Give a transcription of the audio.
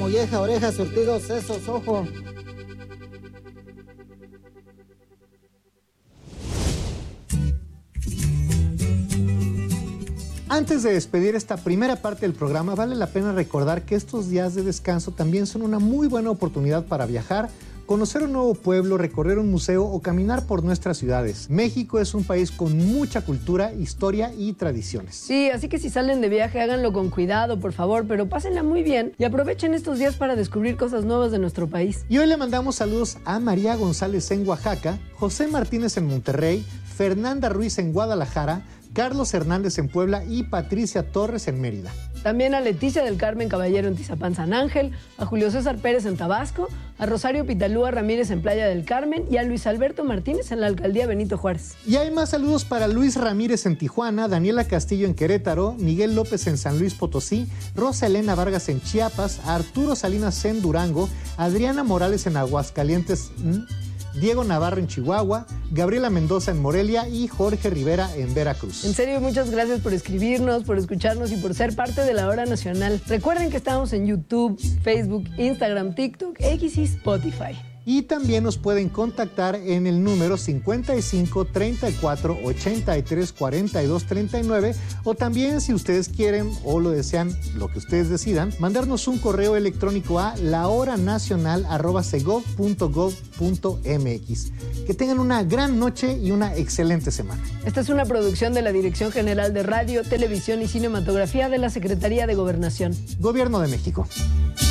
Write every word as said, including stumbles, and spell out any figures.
molleja, oreja, surtidos, sesos, ojo. Antes de despedir esta primera parte del programa, vale la pena recordar que estos días de descanso también son una muy buena oportunidad para viajar, conocer un nuevo pueblo, recorrer un museo o caminar por nuestras ciudades. México es un país con mucha cultura, historia y tradiciones. Sí, así que si salen de viaje, háganlo con cuidado, por favor, pero pásenla muy bien y aprovechen estos días para descubrir cosas nuevas de nuestro país. Y hoy le mandamos saludos a María González en Oaxaca, José Martínez en Monterrey, Fernanda Ruiz en Guadalajara, Carlos Hernández en Puebla y Patricia Torres en Mérida. También a Leticia del Carmen Caballero en Tizapán San Ángel, a Julio César Pérez en Tabasco, a Rosario Pitalúa Ramírez en Playa del Carmen y a Luis Alberto Martínez en la Alcaldía Benito Juárez. Y hay más saludos para Luis Ramírez en Tijuana, Daniela Castillo en Querétaro, Miguel López en San Luis Potosí, Rosa Elena Vargas en Chiapas, Arturo Salinas en Durango, Adriana Morales en Aguascalientes, Diego Navarro en Chihuahua, Gabriela Mendoza en Morelia y Jorge Rivera en Veracruz. En serio, muchas gracias por escribirnos, por escucharnos y por ser parte de la Hora Nacional. Recuerden que estamos en YouTube, Facebook, Instagram, TikTok, X y Spotify. Y también nos pueden contactar en el número cincuenta y cinco, treinta y cuatro, ochenta y tres, cuarenta y dos, treinta y nueve, o también, si ustedes quieren o lo desean, lo que ustedes decidan, mandarnos un correo electrónico a lahoranacional arroba segov punto gov punto mx. Que tengan una gran noche y una excelente semana. Esta es una producción de la Dirección General de Radio, Televisión y Cinematografía de la Secretaría de Gobernación. Gobierno de México.